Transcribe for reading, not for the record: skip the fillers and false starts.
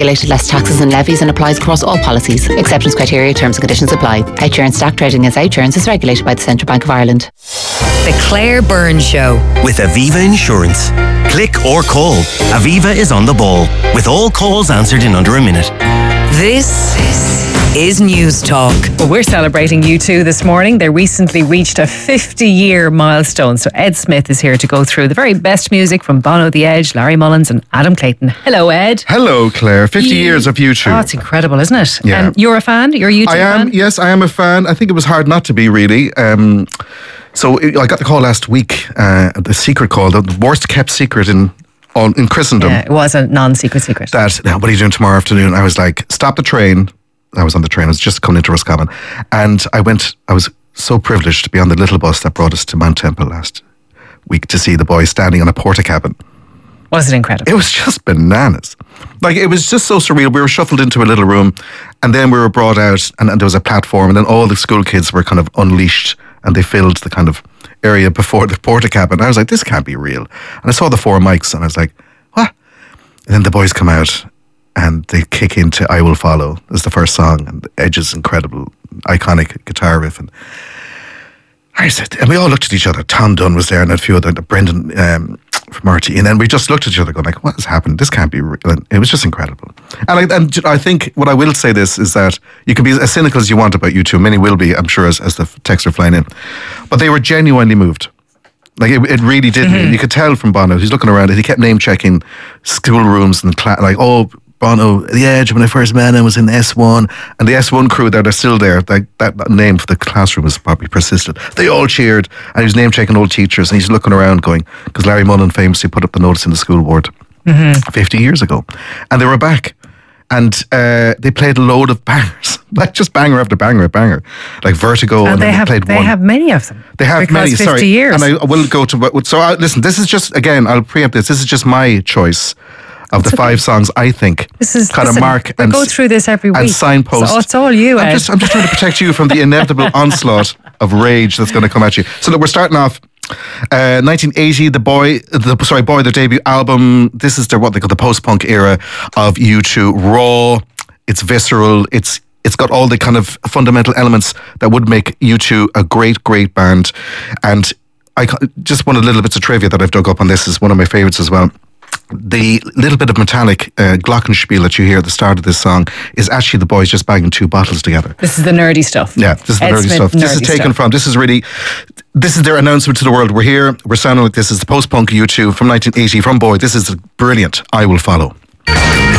regulated, less taxes and levies, and applies across all policies. Acceptance criteria, terms and conditions apply. OUTsurance Stack Trading as OUTsurance is regulated by the Central Bank of Ireland. The Claire Byrne Show with Aviva Insurance. Click or call. Aviva is on the ball, with all calls answered in under a minute. This is News Talk. Well, we're celebrating U2 this morning. They recently reached a 50-year milestone. So Ed Smith is here to go through the very best music from Bono, The Edge, Larry Mullins and Adam Clayton. Hello, Ed. Hello, Claire. 50 years of U2. Oh, it's incredible, isn't it? Yeah. You're a fan? You're a U2 fan? Yes, I am a fan. I think it was hard not to be, really. So I got the call last week, the secret call, the worst kept secret in Christendom. Yeah, it was a non-secret secret. What are you doing tomorrow afternoon? I was like, stop the train. I was on the train. I was just coming into Roscommon. And I was so privileged to be on the little bus that brought us to Mount Temple last week to see the boys standing on a porta-cabin. Was it incredible? It was just bananas. Like, it was just so surreal. We were shuffled into a little room, and then we were brought out, and there was a platform, and then all the school kids were kind of unleashed, and they filled the kind of area before the porta-cabin. I was like, this can't be real. And I saw the 4 mics, and I was like, what? And then the boys come out, and they kick into I Will Follow as the first song, and Edge's incredible, iconic guitar riff. And I said, and we all looked at each other. Tom Dunn was there, and a few other, Brendan from RT, and then we just looked at each other going like, what has happened? This can't be real. And it was just incredible. And I think what I will say this is that you can be as cynical as you want about U2. Many will be, I'm sure, as the texts are flying in. But they were genuinely moved. Like, it really did. Mm-hmm. You could tell from Bono. He's looking around, and he kept name-checking schoolrooms and Bono, The Edge, when I first met him, was in S1. And the S1 crew they're still there. Like, that name for the classroom was probably persistent. They all cheered. And he was name-checking old teachers. And he's looking around going, because Larry Mullen famously put up the notice in the school board 50 years ago. And they were back. And they played a load of bangers. Like, just banger after banger after banger. Like Vertigo. And they played one. They have many of them. They have many, 50 years. And I will go to... So, listen, this is just, again, I'll preempt this. This is just my choice of the 5 songs I think kind of mark and go through this every week and signpost. So it's all you, Ed. I'm just trying to protect you from the inevitable onslaught of rage that's going to come at you. So look, we're starting off 1980. Boy, their debut album. This is what they call the post-punk era of U2. Raw. It's visceral. It's got all the kind of fundamental elements that would make U2 a great, great band. And I just one of the little bits of trivia that I've dug up on this is one of my favorites as well. The little bit of metallic glockenspiel that you hear at the start of this song is actually the boys just banging 2 bottles together. This is the nerdy stuff. Yeah, this is the nerdy stuff. This is taken from, this is their announcement to the world. We're here, we're sounding like this is the post-punk U2 from 1980 from Boy. This is brilliant. I Will Follow.